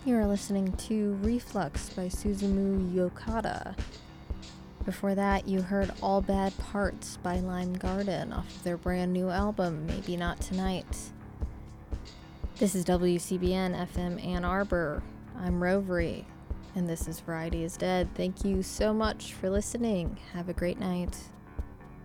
You're listening to Reflux by Suzumu Yokata. Before that, you heard All Bad Parts by Lime Garden off of their brand new album, Maybe Not Tonight. This is WCBN FM Ann Arbor. I'm Rovery, and this is Variety is Dead. Thank you so much for listening. Have a great night.